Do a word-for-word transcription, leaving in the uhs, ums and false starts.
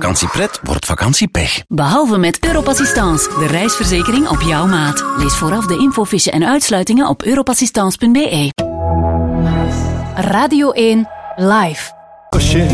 vakantiepret wordt vakantiepech. Behalve met Europassistance, de reisverzekering op jouw maat. Lees vooraf de infofiche en uitsluitingen op europassistance punt be. Radio één Live.